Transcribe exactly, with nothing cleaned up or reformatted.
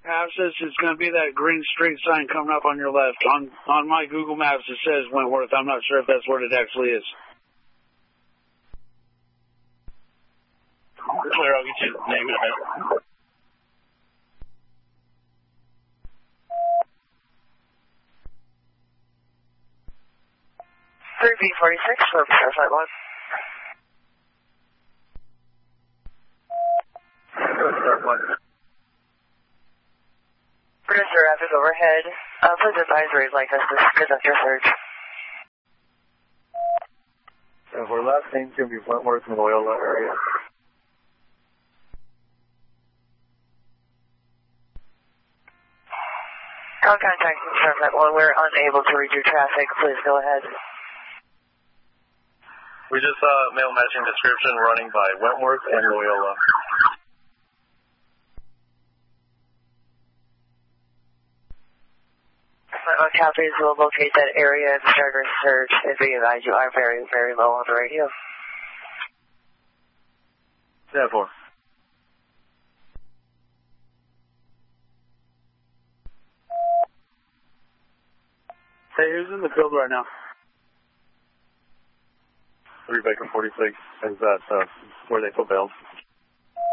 passes, it's going to be that green street sign coming up on your left. On on my Google Maps, it says Wentworth. I'm not sure if that's what it actually is. Clear, I'll get you the name in a minute. three B forty-six, Surfside Flight one. Surfside Flight. Producer traffic overhead. Uh, please advise raise like us to conduct your search. So we're last name's going to be Wentworth and Loyola area. On contacting Surfside one, we're unable to read your traffic. Please go ahead. We just saw a mail matching description running by Wentworth and Loyola. On copies, we'll locate that area and start our search. If we advise you are very, very low on the radio. ten four. Hey, who's in the field right now? three Baker forty-six. Is that uh, where they put bails?